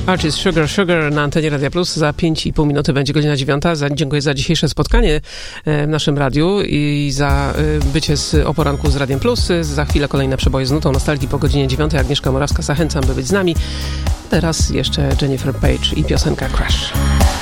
Artist Sugar Sugar na antenie Radia Plus. Za 5,5 minuty będzie godzina 9. Dziękuję za dzisiejsze spotkanie w naszym radiu i za bycie o poranku z Radiem Plus. Za chwilę kolejne przeboje z nutą nostalgii po godzinie 9. Agnieszka Morawska, zachęcam, by być z nami. Teraz jeszcze Jennifer Page i piosenka Crash.